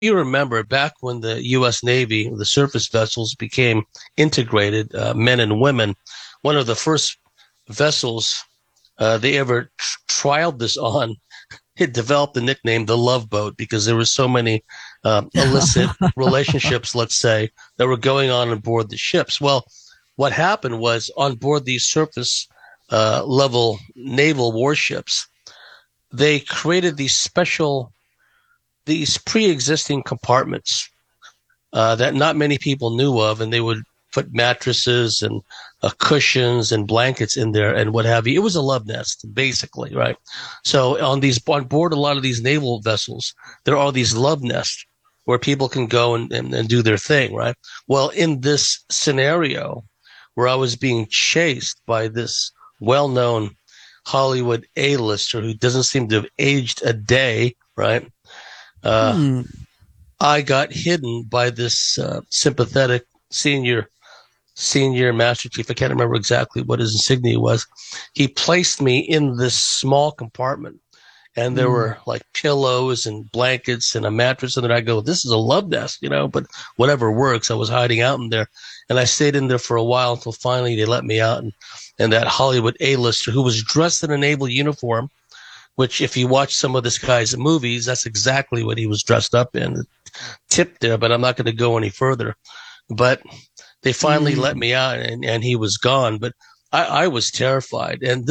you remember back when the U.S. Navy, the surface vessels became integrated, men and women, one of the first vessels they ever trialed this on, it developed the nickname the Love Boat because there were so many illicit relationships, let's say, that were going on board the ships. Well, what happened was on board these surface level naval warships, they created these pre-existing compartments that not many people knew of, and they would put mattresses and cushions and blankets in there and what have you. It was a love nest, basically, right? So on board a lot of these naval vessels, there are these love nests where people can go and do their thing, right? Well, in this scenario where I was being chased by this well-known Hollywood A-lister who doesn't seem to have aged a day, right? Uh, Hmm. I got hidden by this sympathetic senior master chief. I can't remember exactly what his insignia was. He placed me in this small compartment, and there Hmm. were like pillows and blankets and a mattress. And then I go, "This is a love nest, you know." But whatever works. I was hiding out in there, and I stayed in there for a while until finally they let me out. And that Hollywood A-lister who was dressed in a naval uniform, which if you watch some of this guy's movies, that's exactly what he was dressed up in. Tip there, but I'm not going to go any further. But they finally let Hmm. me out, and he was gone. But I was terrified, and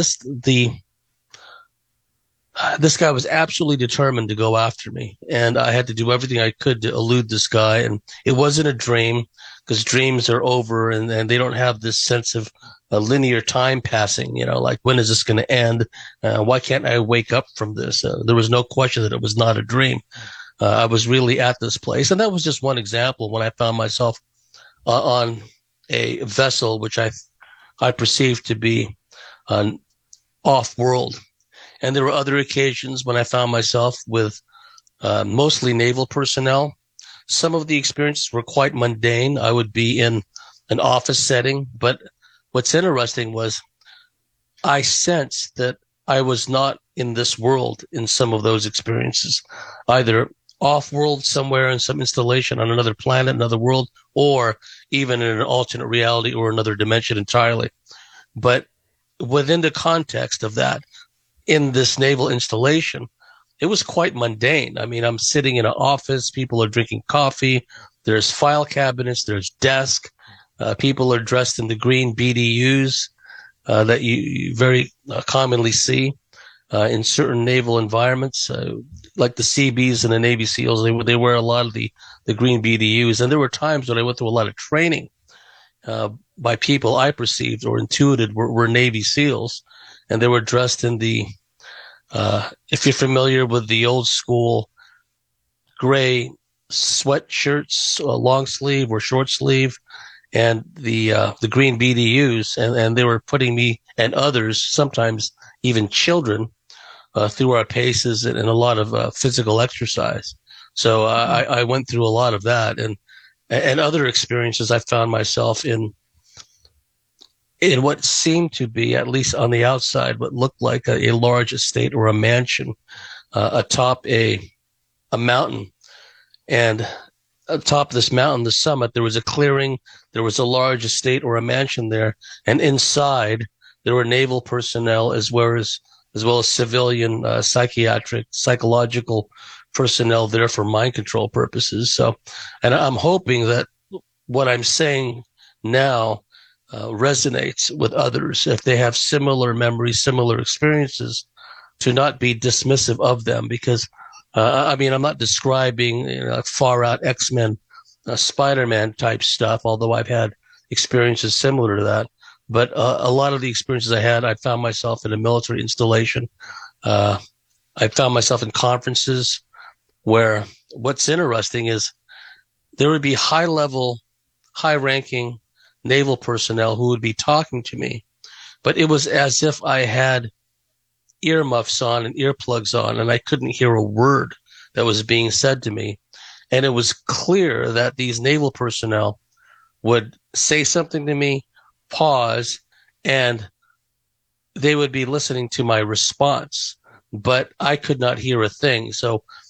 this guy was absolutely determined to go after me, and I had to do everything I could to elude this guy. And it wasn't a dream because dreams are over, and they don't have this sense of a linear time passing. You know, like when is this going to end? Why can't I wake up from this? There was no question that it was not a dream. I was really at this place, and that was just one example when I found myself on a vessel which I perceived to be off world. And there were other occasions when I found myself with mostly naval personnel. Some of the experiences were quite mundane. I would be in an office setting, but what's interesting was I sensed that I was not in this world in some of those experiences, either off world somewhere in some installation on another planet, another world, or even in an alternate reality or another dimension entirely. But within the context of that, in this naval installation, it was quite mundane. I mean, I'm sitting in an office, people are drinking coffee, there's file cabinets, there's desk, people are dressed in the green BDUs that you very commonly see in certain naval environments, like the Seabees and the Navy SEALs. They wear a lot of the green BDUs, and there were times when I went through a lot of training by people I perceived or intuited were Navy SEALs, and they were dressed in the if you're familiar with the old school gray sweatshirts, long sleeve or short sleeve, and the green BDUs, and they were putting me and others, sometimes even children, through our paces and a lot of physical exercise. So I went through a lot of that, and other experiences. I found myself in what seemed to be, at least on the outside, what looked like a large estate or a mansion atop a mountain. And atop this mountain, the summit, there was a clearing, there was a large estate or a mansion there, and inside there were naval personnel as well as civilian psychiatric psychological personnel there for mind control purposes. So, and I'm hoping that what I'm saying now resonates with others if they have similar memories, similar experiences, to not be dismissive of them because I mean, I'm not describing far out X-Men, Spider-Man type stuff, although I've had experiences similar to that. But a lot of the experiences I had, I found myself in a military installation. Uh, I found myself in conferences where what's interesting is there would be high level, high ranking naval personnel who would be talking to me, but it was as if I had earmuffs on and earplugs on, and I couldn't hear a word that was being said to me. And it was clear that these naval personnel would say something to me, pause, and they would be listening to my response, but I could not hear a thing. So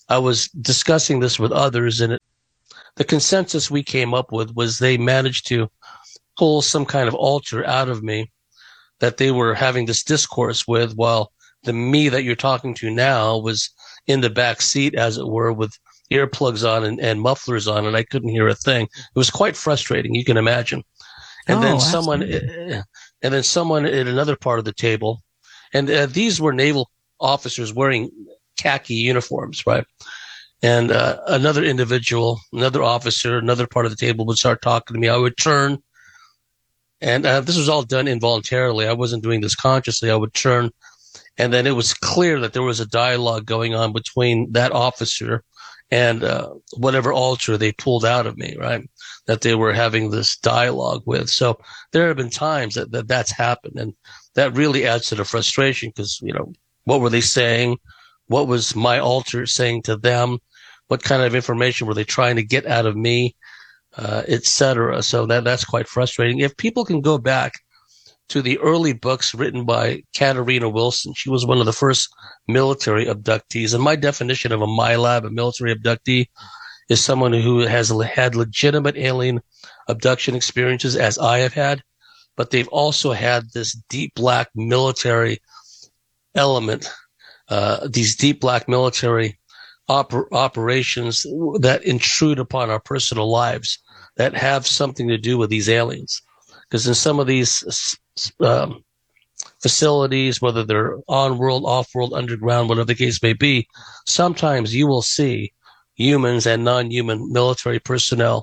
I was discussing this with others, and the consensus we came up with was they managed to pull some kind of alter out of me that they were having this discourse with, while the me that you're talking to now was in the back seat, as it were, with earplugs on and mufflers on, and I couldn't hear a thing. It was quite frustrating, you can imagine. And then someone at another part of the table, and these were naval officers wearing khaki uniforms, right? And another individual, another officer, another part of the table would start talking to me. I would turn, and this was all done involuntarily. I wasn't doing this consciously. I would turn, and then it was clear that there was a dialogue going on between that officer and whatever alter they pulled out of me, right? That they were having this dialogue with. So there have been times that's happened, and that really adds to the frustration because, what were they saying? What was my alter saying to them? What kind of information were they trying to get out of me, et cetera? So that's quite frustrating. If people can go back to the early books written by Katarina Wilson, she was one of the first military abductees. And my definition of a MILAB, a military abductee, is someone who has had legitimate alien abduction experiences, as I have had, but they've also had this deep black military element, these deep black military operations that intrude upon our personal lives that have something to do with these aliens. Because in some of these facilities, whether they're on-world, off-world, underground, whatever the case may be, sometimes you will see humans and non-human military personnel,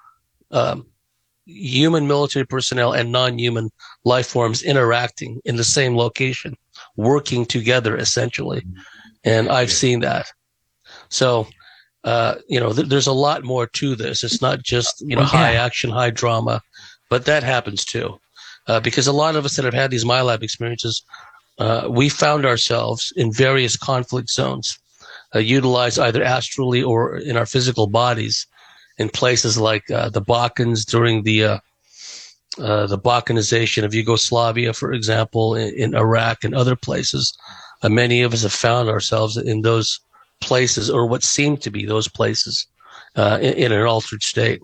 human military personnel and non-human life forms interacting in the same location, working together essentially. And I've seen that. So, there's a lot more to this. It's not just, high action, high drama, but that happens too. Because a lot of us that have had these MILAB experiences, we found ourselves in various conflict zones, utilized either astrally or in our physical bodies in places like the Balkans during the Balkanization of Yugoslavia, for example, in Iraq and other places. Many of us have found ourselves in those places, or what seemed to be those places, in an altered state.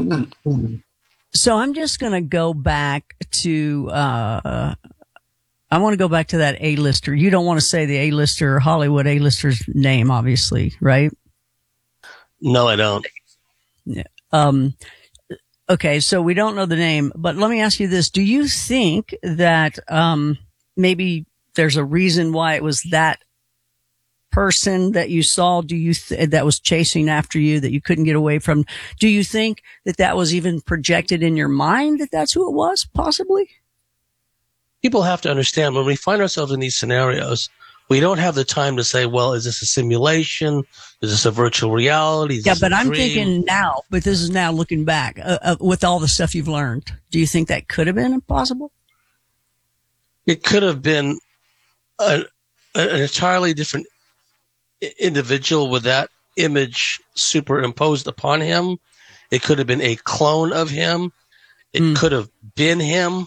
So I'm just going to go back to, I want to go back to that A-lister. You don't want to say the A-lister, Hollywood A-lister's name, obviously, right? No, I don't. Yeah. Okay, so we don't know the name, but let me ask you this. Do you think that, maybe there's a reason why it was that person that you saw, that was chasing after you, that you couldn't get away from? Do you think that was even projected in your mind, that that's who it was, possibly? People have to understand, when we find ourselves in these scenarios, we don't have the time to say, well, is this a simulation? Is this a virtual reality? Yeah, but I'm thinking now, but this is now looking back, with all the stuff you've learned. Do you think that could have been possible? It could have been an entirely different individual with that image superimposed upon him. It could have been a clone of him. It could have been him.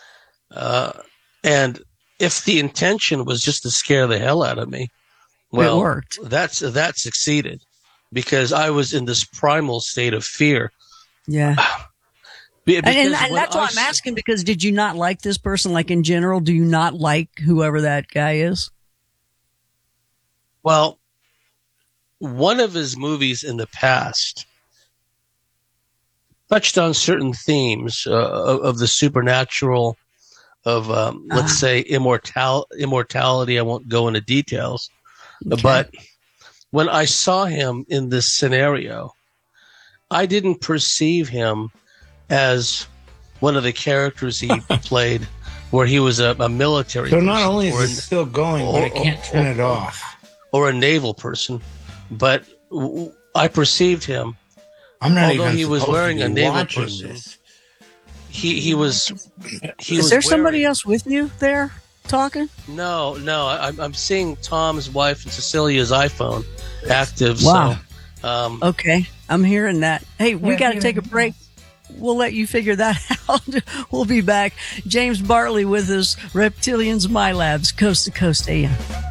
And if the intention was just to scare the hell out of me, well, it worked. That succeeded, because I was in this primal state of fear. Yeah. And that's why I'm asking, because did you not like this person? Like, in general, do you not like whoever that guy is? Well, one of his movies in the past touched on certain themes of the supernatural, of, let's say, immortality. I won't go into details. Okay. But when I saw him in this scenario, I didn't perceive him as one of the characters he played, where he was a military person. So not only is it still going, but I can't turn it off. Or a naval person, but I perceived him. I'm not although even he was wearing a naval person. This. He was. Is there somebody else with you there talking? No. I'm seeing Tom's wife and Cecilia's iPhone active. Wow. So, okay, I'm hearing that. Hey, we got to take a break. We'll let you figure that out. We'll be back. James Bartley with us, Reptilians MILABs, Coast to Coast AM.